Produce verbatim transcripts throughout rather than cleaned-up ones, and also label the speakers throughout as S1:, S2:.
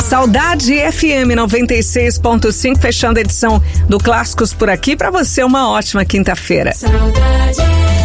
S1: Saudade F M noventa e seis ponto cinco, fechando a edição do Clássicos por aqui. Para você, uma ótima quinta-feira.
S2: Saudade.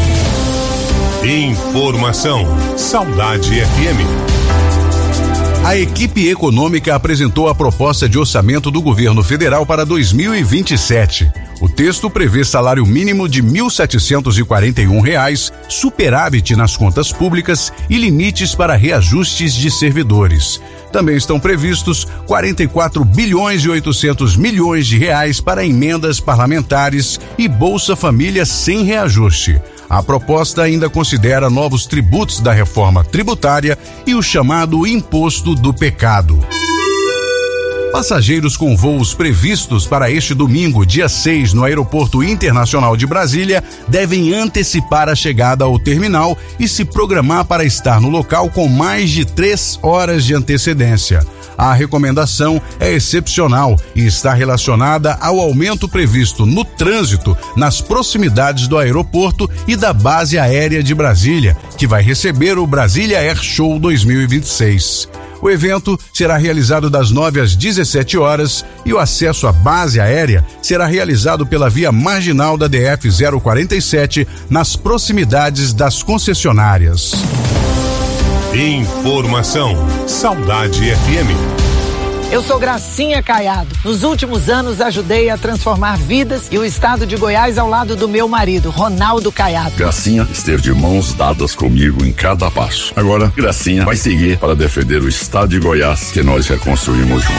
S3: Informação. Saudade F M.
S4: A equipe econômica apresentou a proposta de orçamento do governo federal para dois mil e vinte e sete. O texto prevê salário mínimo de mil setecentos e quarenta e um reais, superávit nas contas públicas e limites para reajustes de servidores. Também estão previstos quarenta e quatro bilhões e oitocentos milhões de reais para emendas parlamentares e Bolsa Família sem reajuste. A proposta ainda considera novos tributos da reforma tributária e o chamado Imposto do Pecado. Passageiros com voos previstos para este domingo, dia seis, no Aeroporto Internacional de Brasília, devem antecipar a chegada ao terminal e se programar para estar no local com mais de três horas de antecedência. A recomendação é excepcional e está relacionada ao aumento previsto no trânsito nas proximidades do aeroporto e da base aérea de Brasília, que vai receber o Brasília Air Show dois mil e vinte e seis. O evento será realizado das nove às dezessete horas e o acesso à base aérea será realizado pela via marginal da D F zero quarenta e sete, nas proximidades das concessionárias.
S3: Informação. Saudade F M.
S5: Eu sou Gracinha Caiado. Nos últimos anos ajudei a transformar vidas e o estado de Goiás ao lado do meu marido, Ronaldo Caiado.
S6: Gracinha esteve de mãos dadas comigo em cada passo. Agora, Gracinha vai seguir para defender o estado de Goiás que nós reconstruímos juntos.